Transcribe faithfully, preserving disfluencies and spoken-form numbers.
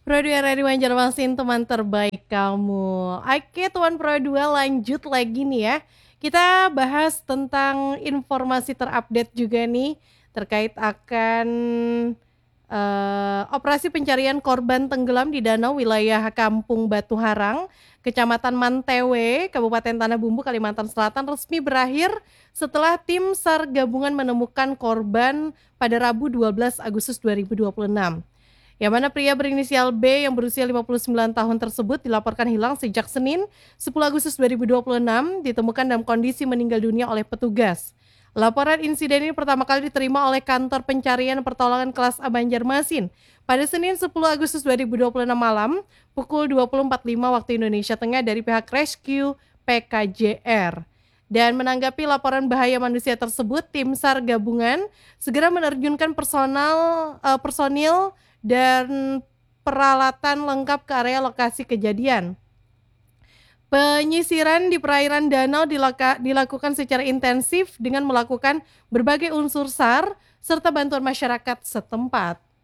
Pro dua R R I Banjarmasin, teman terbaik kamu. Oke, Tuan Pro dua lanjut lagi nih ya. Kita bahas tentang informasi terupdate juga nih terkait akan uh, operasi pencarian korban tenggelam di danau wilayah Kampung Batu Harang, Kecamatan Mantewe, Kabupaten Tanah Bumbu, Kalimantan Selatan resmi berakhir setelah tim SAR gabungan menemukan korban pada Rabu dua belas Agustus dua ribu dua puluh enam. Yang mana pria berinisial B yang berusia lima puluh sembilan tahun tersebut dilaporkan hilang sejak Senin sepuluh Agustus dua ribu dua puluh enam, ditemukan dalam kondisi meninggal dunia oleh petugas. Laporan insiden ini pertama kali diterima oleh Kantor Pencarian Pertolongan Kelas A Banjarmasin pada Senin sepuluh Agustus dua ribu dua puluh enam malam pukul dua puluh empat lima waktu Indonesia Tengah dari pihak Rescue P K J R. Dan menanggapi laporan bahaya manusia tersebut, tim SAR gabungan segera menerjunkan personal uh, personil dan peralatan lengkap ke area lokasi kejadian. Penyisiran di perairan danau dilaka, dilakukan secara intensif dengan melakukan berbagai unsur SAR serta bantuan masyarakat setempat.